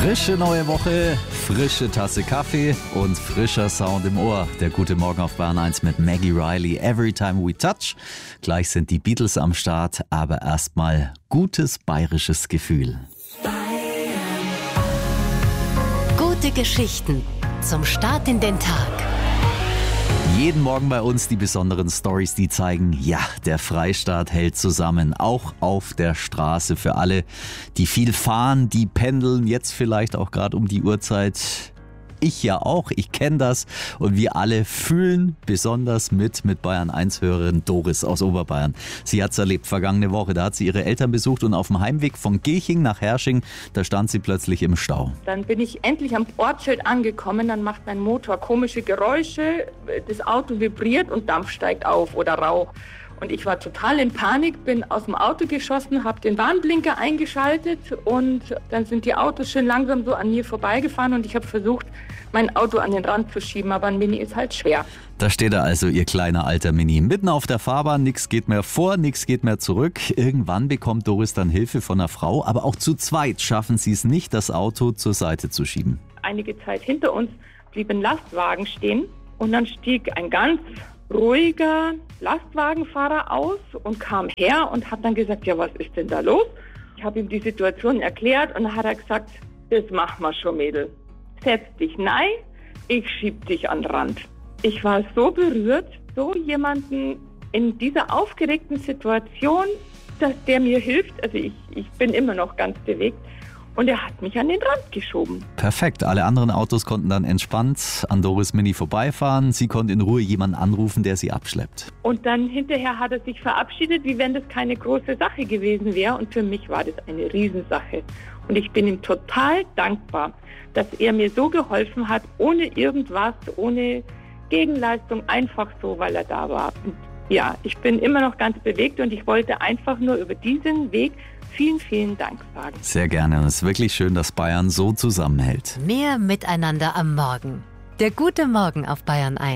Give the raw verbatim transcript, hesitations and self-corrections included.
Frische neue Woche, frische Tasse Kaffee und frischer Sound im Ohr. Der gute Morgen auf Bayern eins mit Maggie Riley, Every Time We Touch. Gleich sind die Beatles am Start, aber erstmal gutes bayerisches Gefühl. Gute Geschichten zum Start in den Tag. Jeden Morgen bei uns die besonderen Stories, die zeigen, ja, der Freistaat hält zusammen, auch auf der Straße. Für alle, die viel fahren, die pendeln, jetzt vielleicht auch gerade um die Uhrzeit. Ich ja auch, ich kenne das und wir alle fühlen besonders mit mit Bayern eins Hörerin Doris aus Oberbayern. Sie hat es erlebt vergangene Woche, da hat sie ihre Eltern besucht und auf dem Heimweg von Gilching nach Hersching, da stand sie plötzlich im Stau. Dann bin ich endlich am Ortsschild angekommen, dann macht mein Motor komische Geräusche, das Auto vibriert und Dampf steigt auf oder Rauch. Und ich war total in Panik, bin aus dem Auto geschossen, habe den Warnblinker eingeschaltet und dann sind die Autos schön langsam so an mir vorbeigefahren und ich habe versucht, mein Auto an den Rand zu schieben, aber ein Mini ist halt schwer. Da steht er also, ihr kleiner alter Mini, mitten auf der Fahrbahn, nichts geht mehr vor, nichts geht mehr zurück. Irgendwann bekommt Doris dann Hilfe von einer Frau, aber auch zu zweit schaffen sie es nicht, das Auto zur Seite zu schieben. Einige Zeit hinter uns blieb ein Lastwagen stehen und dann stieg ein ganz ruhiger Lastwagenfahrer aus und kam her und hat dann gesagt, ja, was ist denn da los? Ich habe ihm die Situation erklärt und dann hat er gesagt, das machen wir schon, Mädel. Setz dich nein, ich schieb dich an den Rand. Ich war so berührt, so jemanden in dieser aufgeregten Situation, dass der mir hilft. Also ich, ich bin immer noch ganz bewegt. Und er hat mich an den Rand geschoben. Perfekt. Alle anderen Autos konnten dann entspannt an Doris Mini vorbeifahren. Sie konnte in Ruhe jemanden anrufen, der sie abschleppt. Und dann hinterher hat er sich verabschiedet, wie wenn das keine große Sache gewesen wäre. Und für mich war das eine Riesensache. Und ich bin ihm total dankbar, dass er mir so geholfen hat, ohne irgendwas, ohne Gegenleistung, einfach so, weil er da war. Und ja, ich bin immer noch ganz bewegt und ich wollte einfach nur über diesen Weg vielen, vielen Dank sagen. Sehr gerne. Und es ist wirklich schön, dass Bayern so zusammenhält. Mehr Miteinander am Morgen. Der gute Morgen auf Bayern eins.